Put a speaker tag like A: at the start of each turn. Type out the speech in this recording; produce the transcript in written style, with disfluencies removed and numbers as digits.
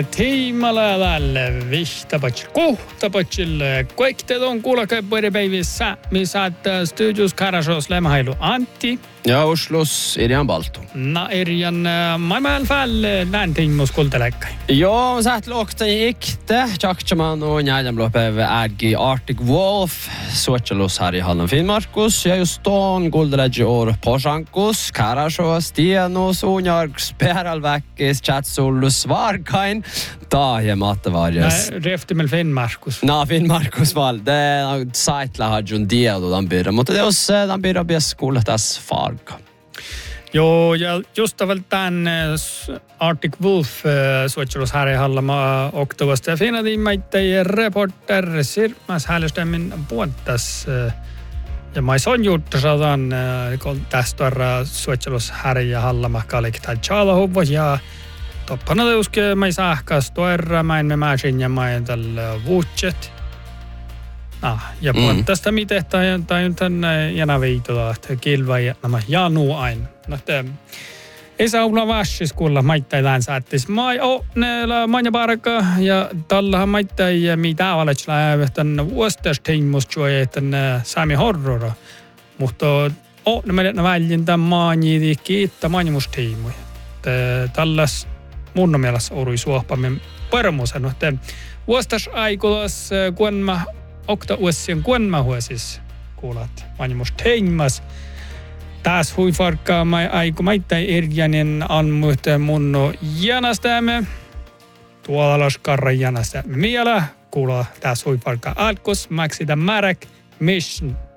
A: Tiimala tälle vihtapatsil, kohtapatsil. Kaikki te on kuulakapäivässä, missä studios Karasjos lämhailu Antti.
B: Ja Oslos Irjan Baltu.
A: Irjan, mä i alla fall någonting kuultelekkai.
B: Joo, sä et luoktai ikte. Tjakchaman on jäljemlopäivä ägi Arctic Wolf. Suotjelus här i Halland Finnmarkus. Ja just on kuultelegi år Posankus, Karasjos, Tienus, Unjarks, Peralväkkis, Chatsullus, Varkain. Tahe mattevarjas.
A: Reftimel Finnmarkus.
B: No, Finnmarkus val. Det saitla hajun diedo dan byrra. Mutta det oss dan byrra bies kuultas far.
A: Joo, ja just tämän Arctic Wolf suotselus här i Hallama oktobasta. Fina tiimmäittäjä reporter Sirmas Hällestemmin puoltas. Ja mä son juttu saadaan tästä suotselus här i Hallama kalikta Chalahuva ja toppana teuske mä sähkäs tuerra mä en me määsin ja mä en tällä vuutset. Ja puolesta miten tai tänne jana viitola, että kilva ja nämä janu aina. No te ei saa olla vassis kuulla maittain saattis. Maija parka ja tällä maittain mitä valetsla tämän vuostesteimustyö tämän Sami horrora. Mutta ne meidän väljintä maanjidi kiittää maanjimusteimuja. Tälläs mun mielestä orui suohpamme permosen. No te vuostas aikulas kun mä okta uusien kuonmahuosis kuulat maanjimusteimas. Taas huifarkkaa aiku maittain irjanin anmuhte munno janastämme. Tuolla skarra janastämme. Miela kuulla taas huifarkkaa alkus maksita märk mission.